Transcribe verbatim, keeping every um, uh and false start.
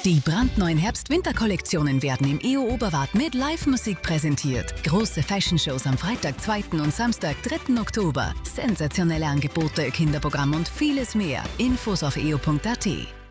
Die brandneuen Herbst-Winter-Kollektionen werden im E O Oberwart mit Live-Musik präsentiert. Große Fashion-Shows am Freitag, zweiten und Samstag, dritten Oktober. Sensationelle Angebote, Kinderprogramm und vieles mehr. Infos auf e o punkt a t.